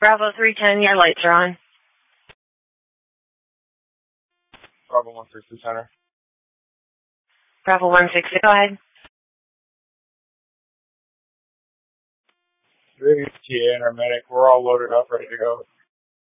Bravo 310, your lights are on. Bravo 160 Center. Bravo 160, go ahead. TA and our medic, we're all loaded up, ready to go.